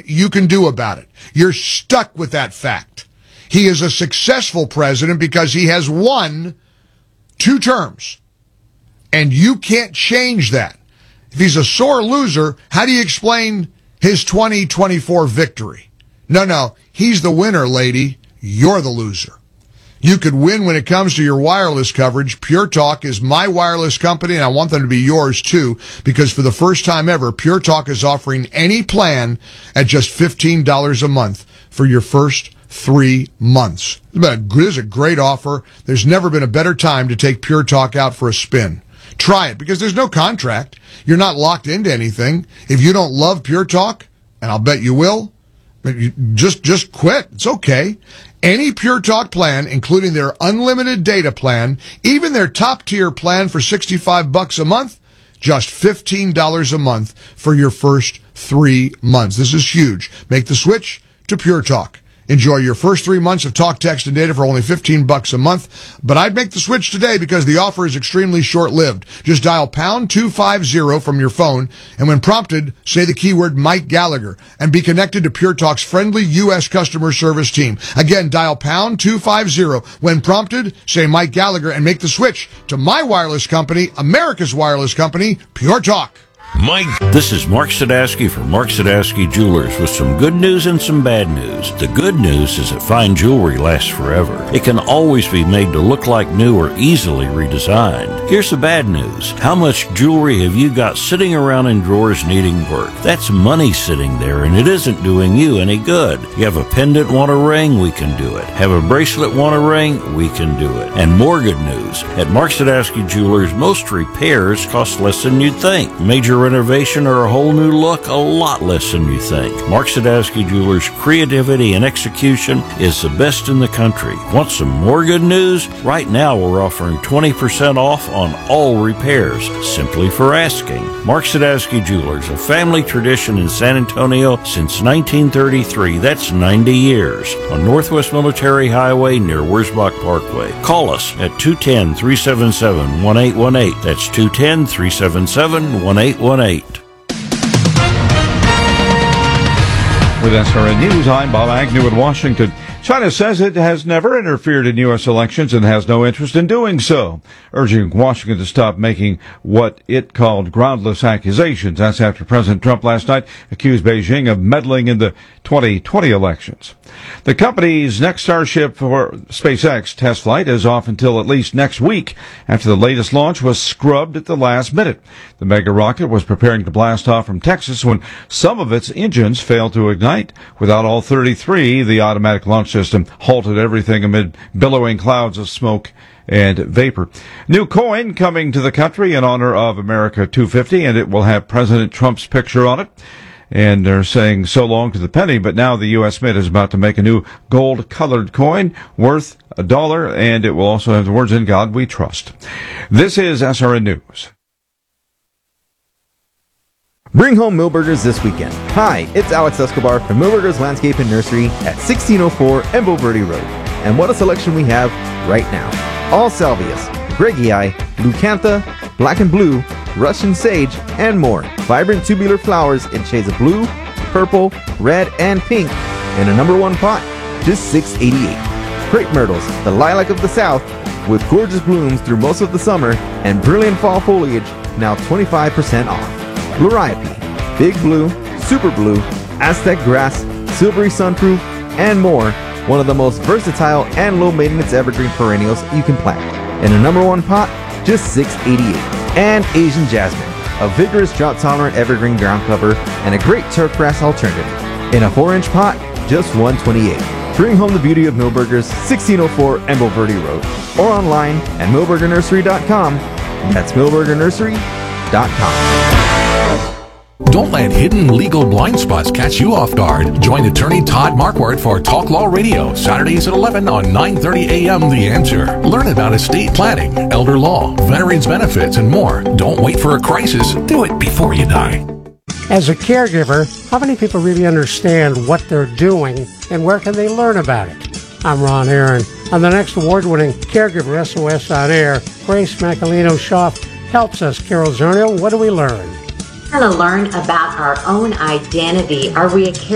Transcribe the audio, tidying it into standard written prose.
you can do about it. You're stuck with that fact. He is a successful president because he has won 2 terms. And you can't change that. If he's a sore loser, how do you explain his 2024 victory? No, he's the winner, lady. You're the loser. You could win when it comes to your wireless coverage. Pure Talk is my wireless company, and I want them to be yours too, because for the first time ever, Pure Talk is offering any plan at just $15 a month for your first 3 months. This is a great offer. There's never been a better time to take Pure Talk out for a spin. Try it, because there's no contract. You're not locked into anything. If you don't love Pure Talk, and I'll bet you will, but you just quit. It's okay. Any Pure Talk plan, including their unlimited data plan, even their top-tier plan for $65 a month, just $15 a month for your first 3 months. This is huge. Make the switch to Pure Talk. Enjoy your first 3 months of talk, text, and data for only $15 a month. But I'd make the switch today because the offer is extremely short-lived. Just dial pound 250 from your phone, and when prompted, say the keyword Mike Gallagher, and be connected to Pure Talk's friendly U.S. customer service team. Again, dial pound 250. When prompted, say Mike Gallagher, and make the switch to my wireless company, America's wireless company, Pure Talk. Mike. This is Mark Sadowski from Mark Sadowski Jewelers with some good news and some bad news. The good news is that fine jewelry lasts forever. It can always be made to look like new or easily redesigned. Here's the bad news. How much jewelry have you got sitting around in drawers needing work? That's money sitting there, and it isn't doing you any good. You have a pendant, want a ring? We can do it. Have a bracelet, want a ring? We can do it. And more good news. At Mark Sadowski Jewelers, most repairs cost less than you'd think. Major renovation or a whole new look, a lot less than you think. Mark Sadowski Jewelers' creativity and execution is the best in the country. Want some more good news? Right now we're offering 20% off on all repairs, simply for asking. Mark Sadowski Jewelers, a family tradition in San Antonio since 1933. That's 90 years. On Northwest Military Highway near Wurzbach Parkway. Call us at 210-377-1818. That's 210-377-1818. With SRN News, I'm Bob Agnew in Washington. China says it has never interfered in U.S. elections and has no interest in doing so, urging Washington to stop making what it called groundless accusations. That's after President Trump last night accused Beijing of meddling in the 2020 elections. The company's next Starship for SpaceX test flight is off until at least next week after the latest launch was scrubbed at the last minute. The mega rocket was preparing to blast off from Texas when some of its engines failed to ignite. Without all 33, the automatic launch system halted everything amid billowing clouds of smoke and vapor. New coin coming to the country in honor of America 250, and it will have President Trump's picture on it. And they're saying so long to the penny, but now the U.S. Mint is about to make a new gold-colored coin worth $1, and it will also have the words, "In God We Trust." This is SRN News. Bring home Milberger's this weekend. Hi, it's Alex Escobar from Milberger's Landscape and Nursery at 1604 Embo Verde Road. And what a selection we have right now. All salvias, Greggii, Leucantha, black and blue, Russian sage, and more. Vibrant tubular flowers in shades of blue, purple, red, and pink in a #1 pot, just $6.88. Crepe myrtles, the lilac of the south, with gorgeous blooms through most of the summer and brilliant fall foliage, now 25% off. Liriope, Big Blue, Super Blue, Aztec Grass, Silvery Sunproof, and more. One of the most versatile and low-maintenance evergreen perennials you can plant. In a #1 pot, just $6.88. And Asian Jasmine, a vigorous drought-tolerant evergreen ground cover and a great turfgrass alternative. In a 4-inch pot, just $128. Bring home the beauty of Milberger's 1604 Embo Verde Road, or online at milbergernursery.com. That's milbergernursery.com. Don't let hidden legal blind spots catch you off guard. Join attorney Todd Marquardt for Talk Law Radio, Saturdays at 11 on 9:30 a.m. The Answer. Learn about estate planning, elder law, veterans benefits, and more. Don't wait for a crisis. Do it before you die. As a caregiver, how many people really understand what they're doing and where can they learn about it? I'm Ron Aaron. On the next award-winning Caregiver SOS on Air, Grace Macalino-Schaff helps us. Carol Zernial, what do we learn? We're going to learn about our own identity. Are we a